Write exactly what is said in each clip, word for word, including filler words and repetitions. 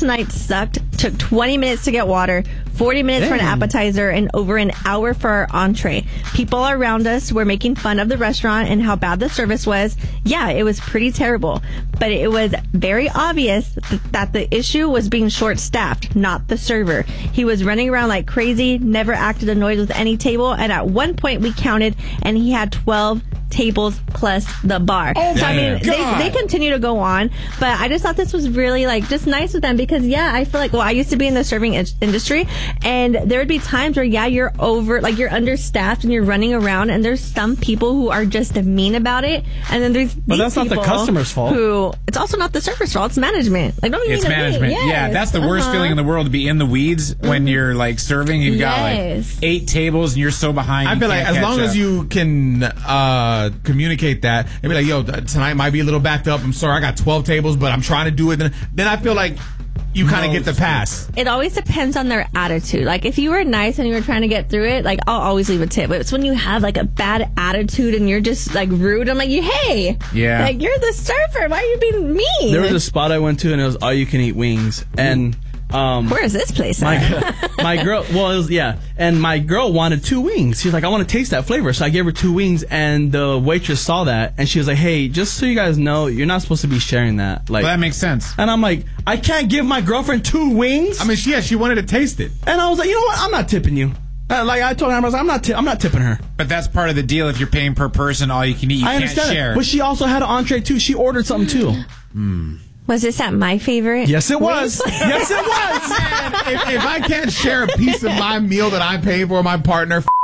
night sucked. Took twenty minutes to get water, forty minutes Dang. for an appetizer, and over an hour for our entree. People around us were making fun of the restaurant and how bad the service was. Yeah, it was pretty terrible. But it was very obvious th- that the issue was being short-staffed, not the server. He was running around like crazy, never acted annoyed with any table, and at one point we counted, and he had twelve tables plus the bar. Oh, so I mean, they, they continue to go on, but I just thought this was really like just nice with them because yeah, I feel like well, I used to be in the serving in- industry, and there would be times where yeah, you're over, like you're understaffed and you're running around, and there's some people who are just mean about it, and then there's these but that's not the customer's fault. Who it's also not the server's fault, it's management. Like don't it's mean management. Yes. Yeah, that's the worst uh-huh. feeling in the world to be in the weeds when mm-hmm. you're like serving. You've got yes. like eight tables and you're so behind. I feel like as long up. as you can uh, communicate that and be like, yo, tonight might be a little backed up. I'm sorry, I got twelve tables, but I'm trying to do it. Then, then I feel like you kind of get the pass. It always depends on their attitude. Like, if you were nice and you were trying to get through it, like, I'll always leave a tip. But it's when you have, like, a bad attitude and you're just, like, rude. I'm like, hey. Yeah. Like, you're the server. Why are you being mean? There was a spot I went to, and it was all-you-can-eat wings. And... Um, Where is this place my, at? my girl, well, it was, yeah. And my girl wanted two wings. She's like, I want to taste that flavor. So I gave her two wings, and the waitress saw that, and she was like, hey, just so you guys know, you're not supposed to be sharing that. Like, well, that makes sense. And I'm like, I can't give my girlfriend two wings? I mean, she, yeah, she wanted to taste it. And I was like, you know what? I'm not tipping you. Uh, like I told her, I was like, I'm not, ti- I'm not tipping her. But that's part of the deal. If you're paying per person, all you can eat, you I can't understand share. It. But she also had an entree, too. She ordered something, too. Hmm. Was this at my favorite? Yes, it was. Yes, it was. Man, if, if I can't share a piece of my meal that I'm paying for my partner, f-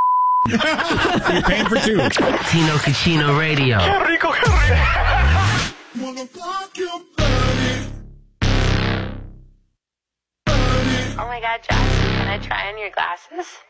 you're paying for two. Tino Cucino Radio. Qué rico, qué rico. Oh my God, Josh, can I try on your glasses?